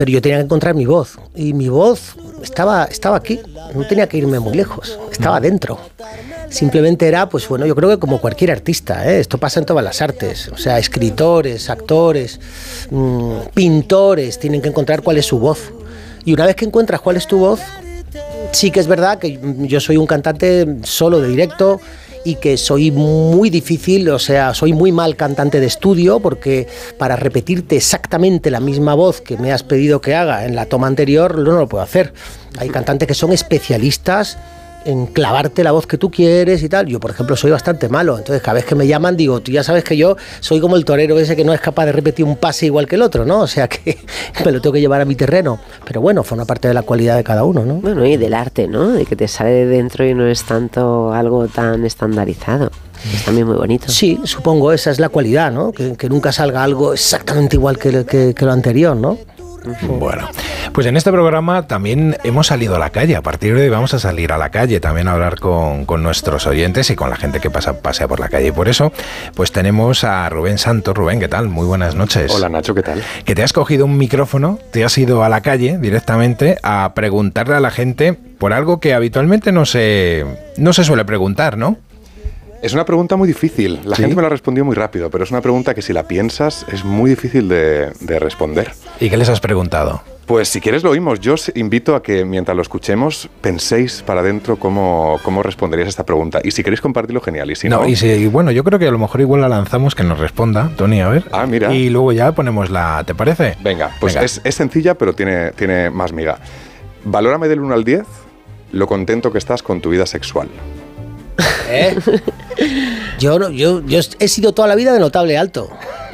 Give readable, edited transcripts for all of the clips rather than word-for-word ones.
Pero yo tenía que encontrar mi voz, y mi voz estaba aquí, no tenía que irme muy lejos, estaba dentro. Simplemente era, pues bueno, yo creo que como cualquier artista, esto pasa en todas las artes, o sea, escritores, actores, pintores, tienen que encontrar cuál es su voz. Y una vez que encuentras cuál es tu voz, sí que es verdad que yo soy un cantante solo de directo, y que soy muy difícil, o sea, soy muy mal cantante de estudio, porque para repetirte exactamente la misma voz que me has pedido que haga en la toma anterior, no lo puedo hacer. Hay cantantes que son especialistas en clavarte la voz que tú quieres y tal. Yo, por ejemplo, soy bastante malo, entonces cada vez que me llaman digo, tú ya sabes que yo soy como el torero ese que no es capaz de repetir un pase igual que el otro, ¿no? O sea que me lo tengo que llevar a mi terreno, pero bueno, forma parte de la cualidad de cada uno, ¿no? Bueno, y del arte, ¿no? De que te sale de dentro y no es tanto algo tan estandarizado. Es también muy bonito. Sí, supongo esa es la cualidad, ¿no? Que nunca salga algo exactamente igual que lo anterior, ¿no? Bueno, pues en este programa también hemos salido a la calle. A partir de hoy vamos a salir a la calle también a hablar con nuestros oyentes y con la gente que pasea por la calle. Y por eso, pues tenemos a Rubén Santos. Rubén, ¿qué tal? Muy buenas noches. Hola Nacho, ¿qué tal? Que te has cogido un micrófono, te has ido a la calle directamente a preguntarle a la gente por algo que habitualmente no se suele preguntar, ¿no? Es una pregunta muy difícil. La gente me la respondió muy rápido, pero es una pregunta que si la piensas es muy difícil de responder. ¿Y qué les has preguntado? Pues si quieres lo oímos. Yo os invito a que mientras lo escuchemos penséis para adentro cómo responderías a esta pregunta. Y si queréis compartirlo, genial. Y si no... y bueno, yo creo que a lo mejor igual la lanzamos, que nos responda, Tony, a ver. Ah, mira. Y luego ya ponemos ¿te parece? Venga, pues venga. Es sencilla, pero tiene más miga. Valórame del 1 al 10 lo contento que estás con tu vida sexual. Yo he sido toda la vida de notable alto.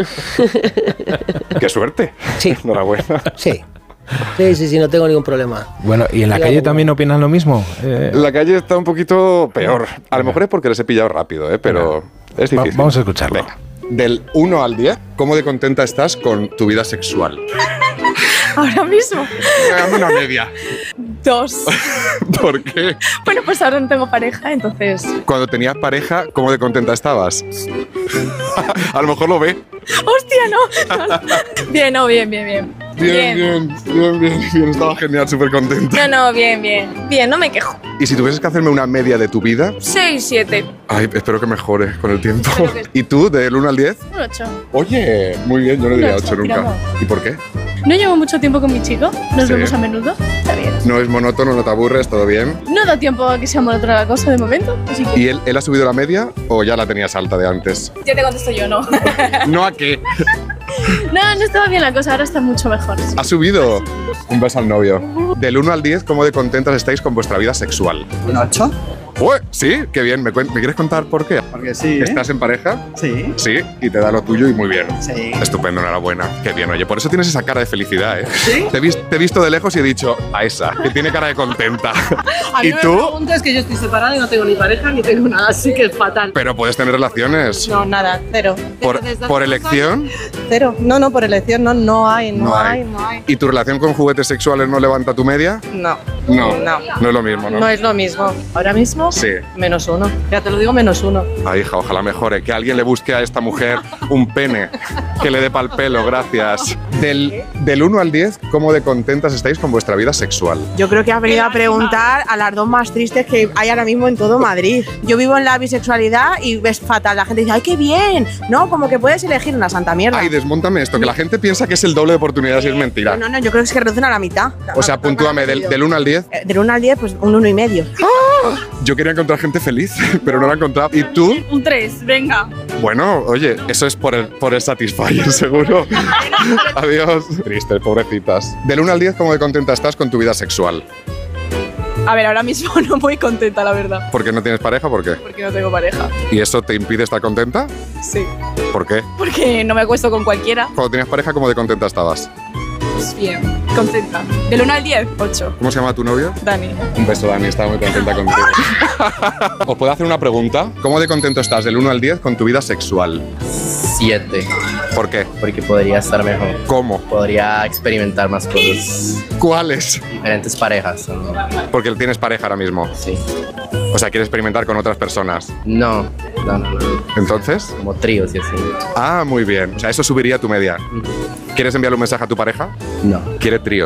¡Qué suerte! Sí. Enhorabuena. Sí, no tengo ningún problema. Bueno, ¿y en la calle también opinan lo mismo? La calle está un poquito peor. A lo mejor es porque les he pillado rápido, pero es difícil. Vamos a escucharlo. Venga. Del 1 al 10, ¿cómo de contenta estás con tu vida sexual? Ahora mismo. Dame una media. 2. ¿Por qué? Bueno, pues ahora no tengo pareja, entonces... Cuando tenías pareja, ¿cómo de contenta estabas? A lo mejor lo ve. ¡Hostia, no! Bien, Bien. Estaba genial, súper contenta. No, bien. Bien, no me quejo. ¿Y si tuvieses que hacerme una media de tu vida? 6, 7. Ay, espero que mejore con el tiempo. ¿Y tú, del 1 al 10? Un 8. Oye, muy bien, yo no diría 8 nunca. Tiramos. ¿Y por qué? No llevo mucho tiempo con mi chico, nos vemos a menudo. Está bien. No es monótono, no te aburres, todo bien. No da tiempo a que sea monótona la cosa de momento, así que... ¿Y él ha subido la media o ya la tenías alta de antes? Ya te contesto yo, no. ¿No a qué? No estaba bien la cosa, ahora está mucho mejor. ¿Ha subido? Un beso al novio. Del 1 al 10, ¿cómo de contentas estáis con vuestra vida sexual? ¿Un 8? Uy, sí, qué bien. ¿Me quieres contar por qué? Porque sí. ¿Estás en pareja? Sí. Sí, y te da lo tuyo y muy bien. Sí. Estupendo, enhorabuena. Qué bien, oye. Por eso tienes esa cara de felicidad, ¿eh? ¿Sí? Te he visto de lejos y he dicho, a esa, que tiene cara de contenta. A mí ¿Y me tú? preguntas que yo estoy separada y no tengo ni pareja ni tengo nada, así que es fatal. Pero puedes tener relaciones. No, nada, cero. ¿Por elección? Cero. No, por elección no hay. ¿Y tu relación con juguetes sexuales no levanta tu media? No. No es lo mismo, ¿no? No es lo mismo. Ahora mismo, Sí. -1. Ya te lo digo, -1. Ay, hija, ojalá mejore. Que alguien le busque a esta mujer un pene que le dé pa'l pelo, gracias. Del 1 al 10, ¿cómo de contentas estáis con vuestra vida sexual? Yo creo que has venido a preguntar a las dos más tristes que hay ahora mismo en todo Madrid. Yo vivo en la bisexualidad y ves fatal. La gente dice, ¡ay, qué bien! No, como que puedes elegir una santa mierda. Ay, desmóntame esto, que la gente piensa que es el doble de oportunidades y es mentira. No, yo creo que es que reducen a la mitad. O sea, puntúame del 1 al 10. Del 1 al 10, pues un 1,5. Yo quería encontrar gente feliz, pero no la he encontrado. ¿Y tú? Un 3, venga. Bueno, oye, eso es por el Satisfyer, seguro. Adiós. Tristes, pobrecitas. Del 1 al 10, ¿cómo de contenta estás con tu vida sexual? A ver, ahora mismo no muy contenta, la verdad. ¿Por qué no tienes pareja? ¿Por qué? Porque no tengo pareja. ¿Y eso te impide estar contenta? Sí. ¿Por qué? Porque no me acuesto con cualquiera. Cuando tenías pareja, ¿cómo de contenta estabas? Pues bien, contenta. Del 1 al 10, 8. ¿Cómo se llama tu novio? Dani. Un beso, Dani, estaba muy contenta contigo. ¿Os puedo hacer una pregunta? ¿Cómo de contento estás del 1 al 10 con tu vida sexual? 7. ¿Por qué? Porque podría estar mejor. ¿Cómo? Podría experimentar más cosas. ¿Cuáles? Diferentes parejas. ¿No? Porque tienes pareja ahora mismo. Sí. O sea, ¿quieres experimentar con otras personas? No. ¿Entonces? Como tríos y así. Ah, muy bien. O sea, eso subiría tu media. ¿Quieres enviarle un mensaje a tu pareja? No. ¿Quiere tríos?